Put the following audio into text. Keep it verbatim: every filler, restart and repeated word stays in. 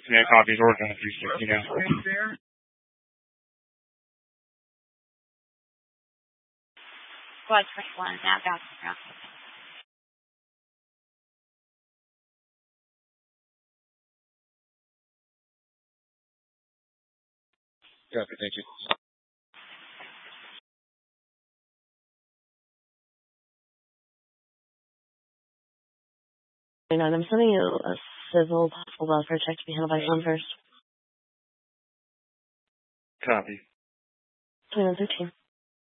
Command copies, order on three sixty now. Squad twenty-one, now back to ground. Copy, thank you. I'm sending you a civil possible welfare check to be handled by someone first. Copy. twenty-one thirteen.